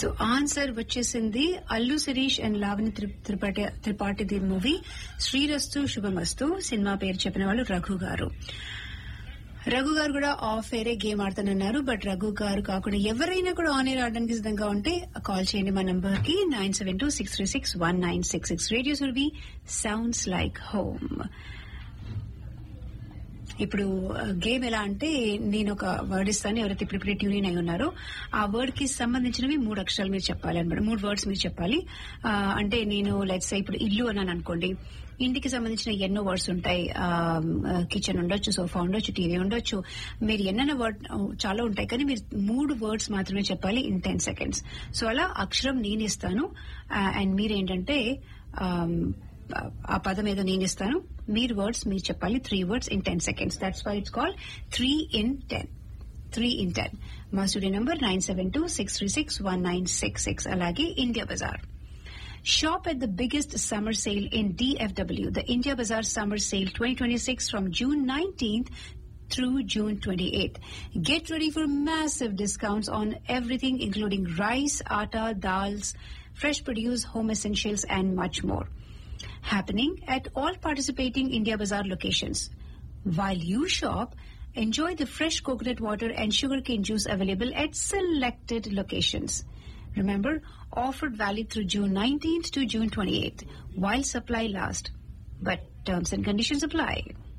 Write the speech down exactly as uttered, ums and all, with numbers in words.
So answer వచ్చేసింది Allu Sirish and Lavanya three- Tripathi త్రిపాఠిది movie Srirastu Subhamastu. Cinema పేరు చెప్పిన వాళ్ళు రఘు గారు. రఘు గారు కూడా ఆఫ్ ఎయిరే గేమ్ ఆడుతున్నారు. బట్ రఘు గారు కాకుండా ఎవరైనా కూడా ఆన్ ఎయిర్ ఆడడానికి సిద్ధంగా ఉంటే కాల్ చేయండి మా నంబర్ కి nine seven two six three six one nine six six. Radio Surabhi sounds like home. ఇప్పుడు గేమ్ ఎలా అంటే నేను ఒక వర్డ్ ఇస్తాను, ఎవరైతే ఇప్పుడు ఇప్పుడే ట్యూన్ ఇన్ అయి ఉన్నారో ఆ వర్డ్ కి సంబంధించినవి మూడు అక్షరాలు మీరు చెప్పాలి అనమాట. మూడు వర్డ్స్ మీరు చెప్పాలి. ఆ, అంటే నేను లెట్స్ సే ఇప్పుడు ఇల్లు అన్నాను అనుకోండి, ఇంటికి సంబంధించిన ఎన్నో వర్డ్స్ ఉంటాయి. కిచెన్ ఉండొచ్చు, సోఫా ఉండొచ్చు, టీవీ ఉండొచ్చు, మీరు ఎన్నైనా వర్డ్ చాలా ఉంటాయి. కానీ మీరు మూడు వర్డ్స్ మాత్రమే చెప్పాలి ఇన్ టెన్ సెకండ్స్. సో అలా అక్షరం నేను ఇస్తాను అండ్ మీరేంటంటే ఆ పదం ఏదో నేను ఇస్తాను, మీరు వర్డ్స్ మీరు చెప్పాలి. Three words in ten seconds. That's why it's called three in ten. Three in ten. మా studio number nine seven two six three six one nine six six. అలాగే India Bazaar. Shop at the biggest summer sale in D F W, the India Bazaar Summer Sale twenty twenty-six from June nineteenth through June twenty-eighth. Get ready for massive discounts on everything including rice, atta, dals, fresh produce, home essentials and much more. Happening at all participating India Bazaar locations. While you shop, enjoy the fresh coconut water and sugarcane juice available at selected locations. Remember, offered valid through June nineteenth to June twenty-eighth while supply lasts. But terms and conditions apply.